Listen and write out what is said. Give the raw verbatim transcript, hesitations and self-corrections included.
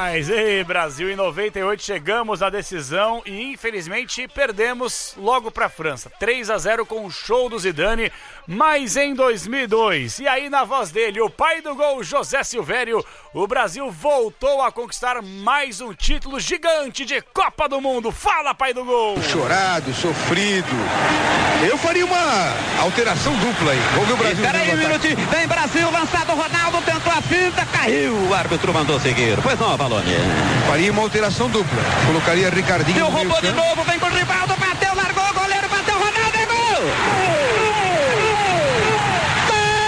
demais. Ei, Brasil, em noventa e oito chegamos à decisão e infelizmente perdemos logo para a França. três a zero com o show do Zidane, mas em dois mil e dois. E aí na voz dele, o pai do gol, José Silvério, o Brasil voltou a conquistar mais um título gigante de Copa do Mundo. Fala, pai do gol! Chorado, sofrido. Eu faria uma alteração dupla aí. Vamos ver o Brasil. Espera aí um minutinho. Vem Brasil, lançado o Ronaldo, tentou a finta, caiu. O árbitro mandou seguir. Pois não, Valone. Faria uma alteração dupla. Colocaria Ricardinho. E o roubou de novo, vem com o Rivaldo.